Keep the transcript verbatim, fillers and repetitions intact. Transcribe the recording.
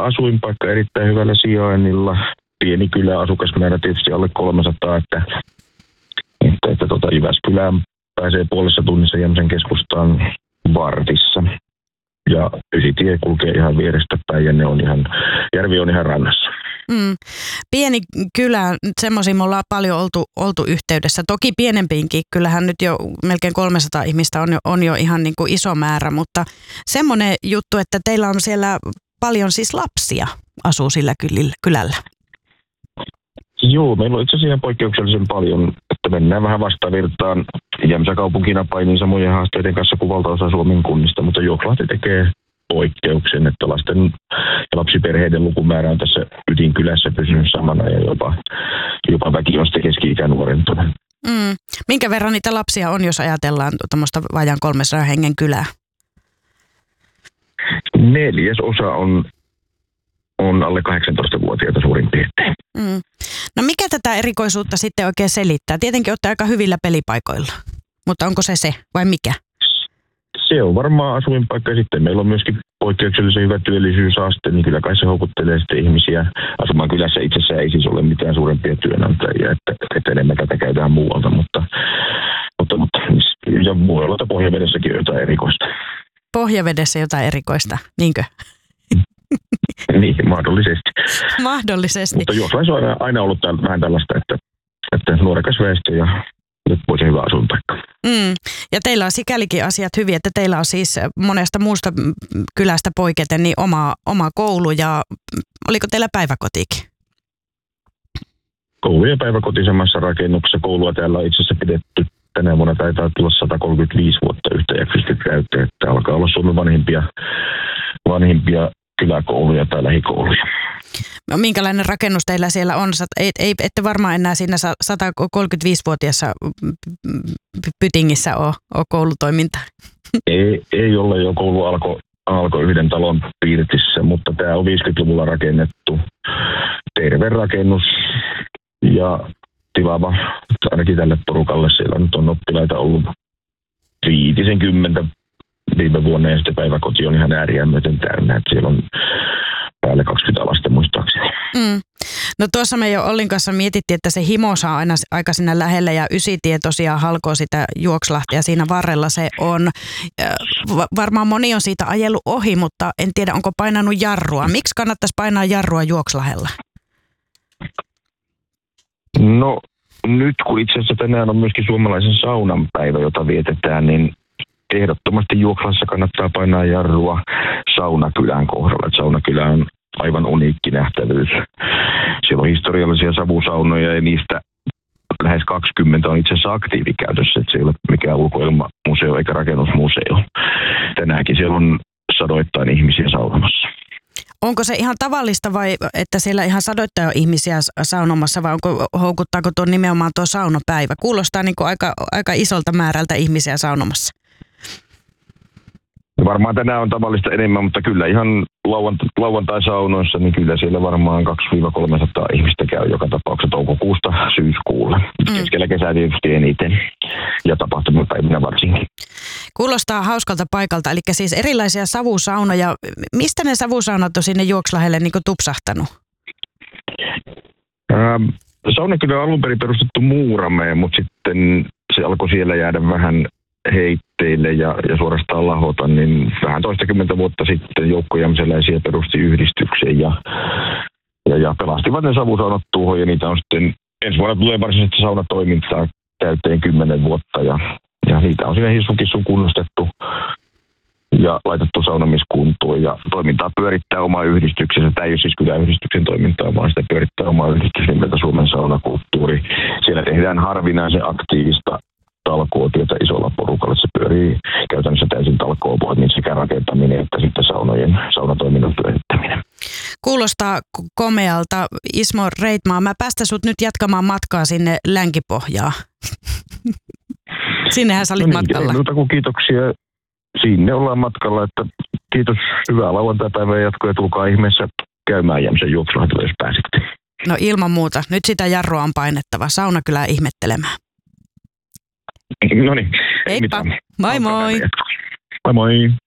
asuinpaikka erittäin hyvällä sijainnilla. Pieni kylä, asukasmäärä tietysti alle kolmesataa, että, että, että tota Jyväskylään pääsee puolessa tunnissa Jämsän keskustaan vartissa. Ja Ysitie kulkee ihan vierestä päin ja ne on ihan, järvi on ihan rannassa. Mm. Pieni kylä, semmoisia me ollaan paljon oltu, oltu yhteydessä. Toki pienempiinkin, kyllähän nyt jo melkein kolmesataa ihmistä on jo, on jo ihan niin kuin iso määrä, mutta semmoinen juttu, että teillä on siellä paljon siis lapsia asuu sillä kylällä. Joo, meillä on itse asiassa ihan poikkeuksellisen paljon, että mennään vähän vastavirtaan. Jämsä kaupunkina painin samojen haasteiden kanssa kuin valtaosa Suomen kunnista, mutta Juokslahti tekee poikkeuksen, että lasten ja lapsiperheiden lukumäärä on tässä ydinkylässä pysynyt samana ja jopa, jopa väki on sitten keski-ikä nuorentunut. Mm. Minkä verran niitä lapsia on, jos ajatellaan tuommoista vajaan kolmesataa hengen kylää? Neljäs osa on, on alle kahdeksantoistavuotiaita suurin piirtein. Mm. No mikä tätä erikoisuutta sitten oikein selittää? Tietenkin olette aika hyvillä pelipaikoilla, mutta onko se se vai mikä? Se on varmaan asuinpaikka. Sitten meillä on myöskin poikkeuksellisen hyvä työllisyysaste, niin kyllä kai se houkuttelee sitten ihmisiä. Asumaan kylässä itsessään ei siis ole mitään suurempia työnantajia, että, että enemmän tätä käydään muualta, mutta, mutta, mutta ja voi olla, että Pohjavedessäkin on jotain erikoista. Pohjavedessä jotain erikoista, niinkö? Niin, mahdollisesti. Mahdollisesti. Mutta Juokslahti on aina, aina ollut täällä, vähän tällaista, että, että nuorekas väestö ja nyt voisi hyvä asuinpaikka. Mm. Ja teillä on sikälikin asiat hyviä, että teillä on siis monesta muusta kylästä poiketen niin oma, oma koulu ja oliko teillä päiväkotiikin? Koulu ja päiväkoti samassa rakennuksessa. Koulua täällä on itse asiassa pidetty. Tänä vuonna taitaa tulla sata kolmekymmentäviisi vuotta yhtäjaksoisesti täyteen, että alkaa olla Suomen vanhimpia, vanhimpia kyläkouluja tai lähikouluja. No, minkälainen rakennus teillä siellä on? Ei, ei, ette varmaan enää siinä sata kolmekymmentäviisivuotiaassa pytingissä ole, ole koulutoiminta. Ei, ei ole jo, koulu alkoi alko yhden talon piirtissä, mutta tämä on viisikymmentäluvulla rakennettu terve rakennus ja tilaava ainakin tälle porukalle. Siellä nyt on oppilaita ollut viitisen kymmentä viime vuonna ja sitten päiväkoti on ihan ääriämmöten täynnä, että siellä on päälle kaksikymmentä lasta muistaakseni. Mm. No tuossa me jo Ollin kanssa mietittiin, että se himo saa aina aika sinne lähelle ja Ysitie tosiaan halkoo sitä Juokslahtia, siinä varrella se on. Varmaan moni on siitä ajellut ohi, mutta en tiedä onko painanut jarrua. Miksi kannattaisi painaa jarrua Juokslahella? No nyt kun itse asiassa tänään on myöskin suomalaisen saunan päivä, jota vietetään, niin ehdottomasti Juokslahessa kannattaa painaa jarrua Saunakylän kohdalla. Että Saunakylä on aivan uniikki nähtävyys. Siellä on historiallisia savusaunoja ja niistä lähes kaksikymmentä on itse asiassa aktiivikäytössä. Että se ei ole mikään ulkoilmamuseo eikä rakennusmuseo. Tänäänkin siellä on sadoittain ihmisiä saunomassa. Onko se ihan tavallista vai että siellä ihan sadoittain on ihmisiä saunomassa vai onko, houkuttaako tuo nimenomaan tuo saunopäivä? Kuulostaa niin kuin aika, aika isolta määrältä ihmisiä saunomassa. Varmaan tänään on tavallista enemmän, mutta kyllä ihan lauant- lauantai-saunoissa, niin kyllä siellä varmaan kaksisataa kolmesataa ihmistä käy joka tapauksessa toukokuusta syyskuulle. Mm. Keskellä kesää tietysti eniten ja tapahtumapäivinä varsinkin. Kuulostaa hauskalta paikalta, eli siis erilaisia savusaunoja. Mistä ne savusaunat on sinne Juokslahdelle niin kuin tupsahtanut? Ähm, Saunakylä on alun perin perustettu Muuramäen, mutta sitten se alkoi siellä jäädä vähän heitteille ja, ja suorastaan lahota, niin vähän toistakymmentä vuotta sitten joukko jämsäläisiä perusti yhdistyksen ja, ja, ja pelastivat ne savusaunat tuohon ja niitä on sitten ensi vuonna tulee varsinaisesti saunatoimintaa täyteen kymmenen vuotta ja, ja niitä on siinä Hissukissun kunnostettu ja laitettu saunamiskuntoon ja toimintaa pyörittää oma yhdistyksensä. Tämä ei ole siis kyläyhdistyksen toimintaa, vaan sitä pyörittää oma yhdistys nimeltä Suomen saunakulttuuri. Siellä tehdään harvinaisen aktiivista talkootyötä isolla porukalla. Se pyörii käytännössä täysin talkoopuolet, sekä rakentaminen että sitten saunojen, saunatoiminnan pyörittäminen. Kuulostaa komealta. Ismo Reitmaa, mä päästän sut nyt jatkamaan matkaa sinne Länkipohjaan. Sinnehän sä olit no niin, matkalla. Muuta kuin kiitoksia. Sinne ollaan matkalla, että kiitos, hyvää lauantaipäivää jatkoa ja tulkaa ihmeessä käymään Jämsän Juokslahdella, jos pääsitte. No ilman muuta. Nyt sitä jarrua on painettava. Saunakylää ihmettelemään. No niin. Heippa. Moi moi. Moi moi.